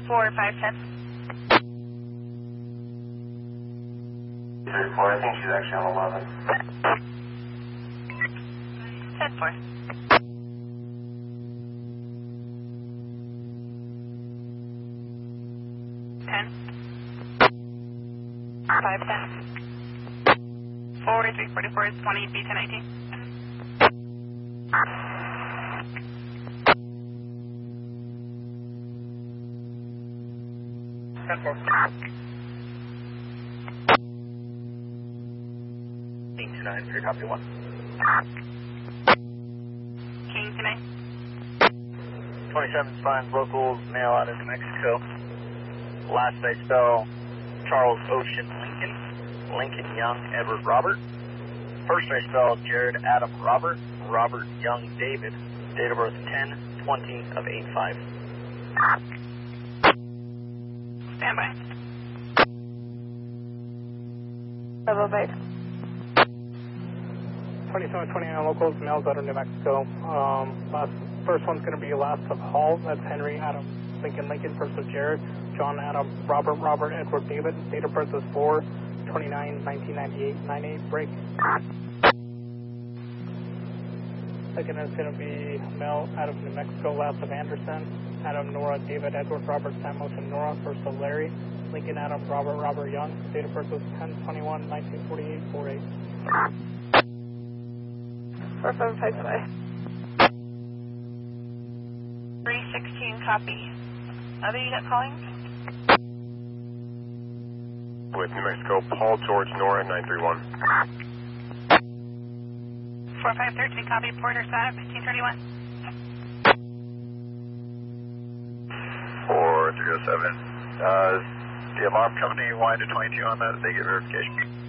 4510. 34, I think she's actually on 11. 10-4. Ten. 510. 4344 is 20 B1019. King 29, copy 1. King tonight. 27 finds locals, mail out of New Mexico. Last I spell Charles Ocean Lincoln, Lincoln Young Edward Robert. First I spell Jared Adam Robert, Robert Young David. Date of birth 10/20 of 85. Stand by. Double base. 2729 locals, mails out of New Mexico. First one's going to be last of Hall. That's Henry Adam Lincoln Lincoln. First of Jared John Adam Robert Edward David. Date of birth is 4/29/1998. 98 break. Second is going to be mail out of New Mexico. Last of Anderson Adam Nora David Edward Robert Samuel and Nora. First of Larry Lincoln Adam Robert Young. Date of birth was 10/21/1948. 48. 4555. 316 copy. Other unit calling? With New Mexico, Paul George Nora 931. 4513 copy. Porter side 1531. 4307. The alarm company wanted to 22 on that. They get verification.